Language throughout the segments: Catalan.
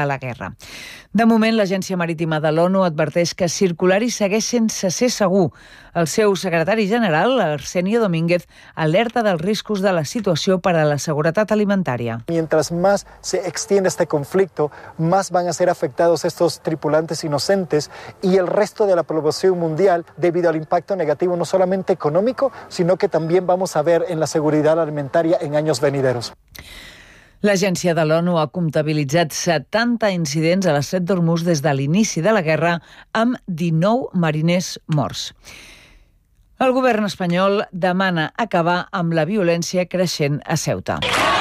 a la guerra. De moment, l'Agència Marítima de l'ONU adverteix que circular-hi segueix sense ser segur. El seu secretari general, Arsenio Domínguez, alerta dels riscos de la situació per a la seguretat alimentària. Mientras más se extiende este conflicto, más van a ser afectados estos tripulantes inocentes y el resto de la población mundial debido al impacto negativo no solamente económico, sino que también vamos a ver en la seguridad alimentaria en años venideros. L'agència de l'ONU ha comptabilitzat 70 incidents a l'estret d'Hormuz des de l'inici de la guerra, amb 19 mariners morts. El govern espanyol demana acabar amb la violència creixent a Ceuta.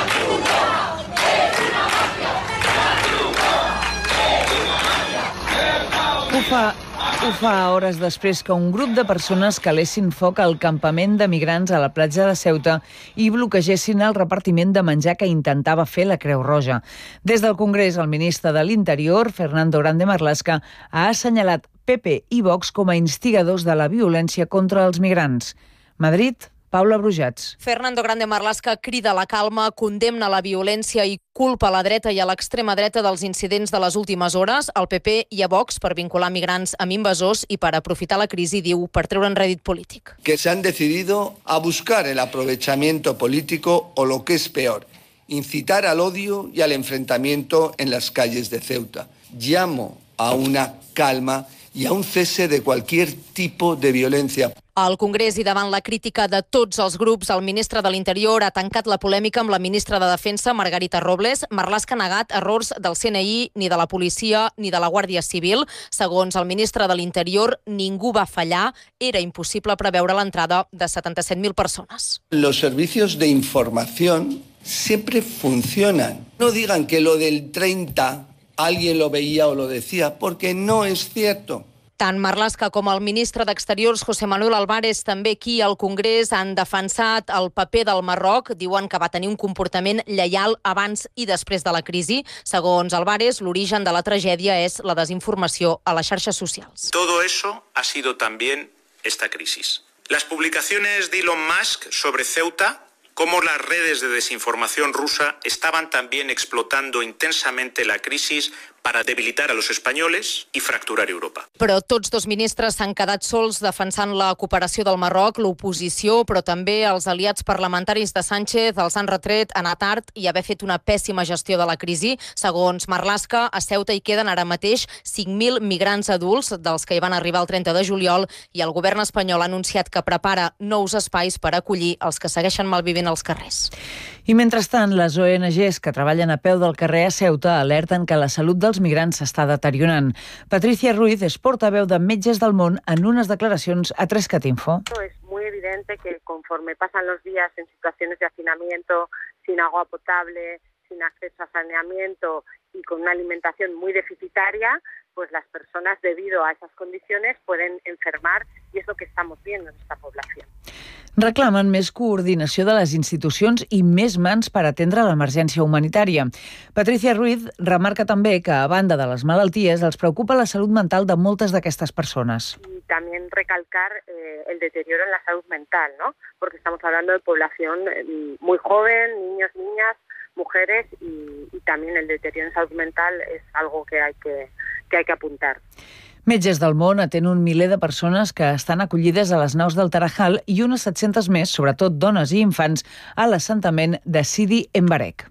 Ho fa hores després que un grup de persones calessin foc al campament de migrants a la platja de Ceuta i bloquegessin el repartiment de menjar que intentava fer la Creu Roja. Des del Congrés, el ministre de l'Interior, Fernando Grande Marlaska, ha assenyalat PP i Vox com a instigadors de la violència contra els migrants. Madrid, Paula Brujats. Fernando Grande Marlaska crida a la calma, condemna la violència i culpa a la dreta i a l'extrema dreta dels incidents de les últimes hores, al PP i a Vox, per vincular migrants amb invasors i per aprofitar la crisi, diu, per treure'n rèdit polític. Que se han decidido a buscar el aprovechamiento político o lo que es peor, incitar al odio y al enfrentamiento en las calles de Ceuta. Llamo a una calma y a un cese de cualquier tipo de violencia. Al Congrés i davant la crítica de tots els grups, el ministre de l'Interior ha tancat la polèmica amb la ministra de Defensa, Margarita Robles. Marlaska ha negat errors del CNI, ni de la policia, ni de la Guàrdia Civil. Segons el ministre de l'Interior, ningú va fallar. Era impossible preveure l'entrada de 77.000 persones. Los servicios de información siempre funcionan. No digan que lo del 30 alguien lo veía o lo decía, porque no es cierto. Tant Marlaska com el ministre d'Exteriors, José Manuel Álvarez, també aquí al Congrés han defensat el paper del Marroc. Diuen que va tenir un comportament lleial abans i després de la crisi. Segons Álvarez, l'origen de la tragèdia és la desinformació a les xarxes socials. Todo eso ha sido también esta crisis. Las publicaciones de Elon Musk sobre Ceuta, cómo las redes de desinformación rusa estaban también explotando intensamente la crisis para debilitar a los españoles y fracturar Europa. Però tots dos ministres s'han quedat sols defensant la cooperació del Marroc. L'oposició, però també els aliats parlamentaris de Sánchez els han retret anar tard i haver fet una pèssima gestió de la crisi. Segons Marlaska, a Ceuta hi queden ara mateix 5.000 migrants adults, dels que hi van arribar el 30 de juliol, i el govern espanyol ha anunciat que prepara nous espais per acollir els que segueixen malvivint als carrers. I mentrestant, les ONGs que treballen a peu del carrer a Ceuta alerten que la salut dels migrants s'està deteriorant. Patricia Ruiz és portaveu de Metges del Món en unes declaracions a 3catinfo. Es muy evidente que conforme pasan los días en situaciones de hacinamiento, sin agua potable, sin acceso a saneamiento y con una alimentación muy deficitaria, pues las personas, debido a esas condiciones, pueden enfermar, y es lo que estamos viendo en esta población. Reclamen més coordinació de les institucions i més mans per atendre l'emergència humanitària. Patricia Ruiz remarca també que, a banda de les malalties, els preocupa la salut mental de moltes d'aquestes persones. Y también recalcar el deterioro en la salud mental, ¿no? Porque estamos hablando de población muy joven, niños, niñas, mujeres, y también el deterioro en salud mental es algo que hay que apuntar. Metges del Món atén un miler de persones que estan acollides a les naus del Tarajal i unes 700 més, sobretot dones i infants, a l'assentament de Sidi Embarek.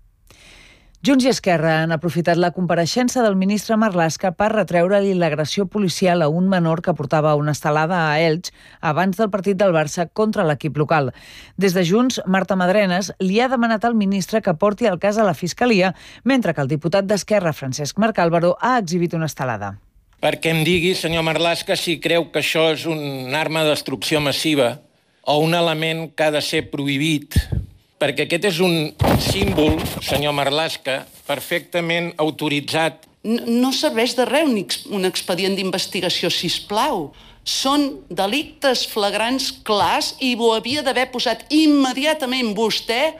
Junts i Esquerra han aprofitat la compareixença del ministre Marlaska per retreure-li l'agressió policial a un menor que portava una estelada a Elx abans del partit del Barça contra l'equip local. Des de Junts, Marta Madrenes li ha demanat al ministre que porti el cas a la Fiscalia, mentre que el diputat d'Esquerra, Francesc Marc Álvaro, ha exhibit una estelada. Perquè em digui, senyor Marlaska, si creu que això és una arma de destrucció massiva o un element que ha de ser prohibit, perquè aquest és un símbol, senyor Marlaska, perfectament autoritzat. No serveix de res un expedient d'investigació, sisplau. Són delictes flagrants clars i ho havia d'haver posat immediatament vostè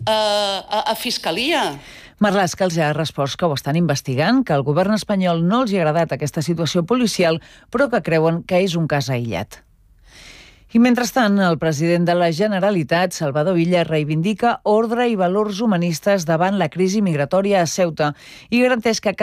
a Fiscalia. Marlaska els ha respost que ho estan investigant, que al govern espanyol no els ha agradat aquesta situació policial, però que creuen que és un cas aïllat. I mentrestant, el president de la Generalitat, Salvador Illa, reivindica ordre i valors humanistes davant la crisi migratòria a Ceuta i garanteix que